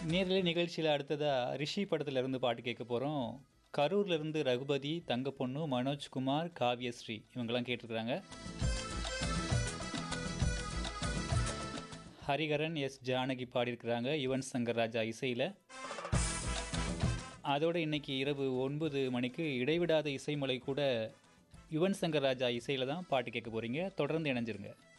நேரலை நிகழ்ச்சியில் அடுத்ததா ரிஷி படத்துல இருந்து பாட்டு கேட்க போகிறோம். கரூர்ல இருந்து ரகுபதி, தங்கப்பொண்ணு, மனோஜ்குமார், காவ்யஸ்ரீ இவங்கெல்லாம் கேட்டிருக்கிறாங்க. ஹரிகரன், எஸ் ஜானகி பாடியிருக்கிறாங்க யுவன் சங்கர் ராஜா இசையில். அதோட இன்னைக்கு இரவு 9 மணிக்கு இடைவிடாத இசைமலை கூட யுவன் சங்கர் ராஜா இசையில் தான் பாட்டு கேட்க போகிறீங்க. தொடர்ந்து இணைஞ்சிருங்க.